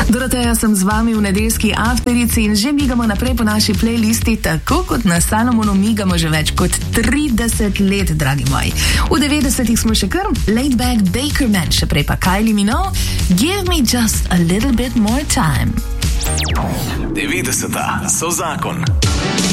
Doroteja sem z vami v nedeljski afterici in že migamo naprej po naši playlisti, tako kot na Salomonu migamo že več kot 30 let, dragi moji. V 90-ih smo še kar laid back Bakerman, še prej pa Kylie Minogue, Give Me Just a Little Bit More Time. 90-ta so zakon.